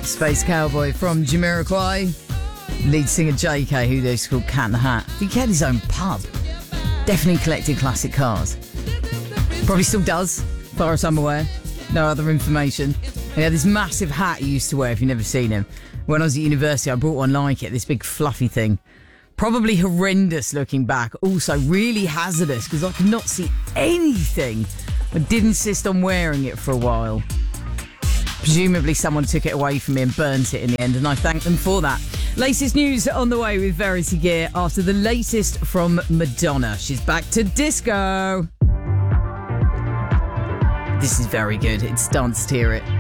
Space Cowboy from Jamiroquai. Lead singer JK, who they used to call Cat in the Hat. He had his own pub. Definitely collected classic cars. Probably still does, as far as I'm aware. No other information. He had this massive hat he used to wear, if you've never seen him. When I was at university, I brought one like it, this big fluffy thing. Probably horrendous looking back. Also really hazardous, because I could not see anything. I did insist on wearing it for a while. Presumably someone took it away from me and burnt it in the end, and I thank them for that. Latest news on the way with Verity Gear after the latest from Madonna. She's back to disco. This is very good. It's Dance to Hear It.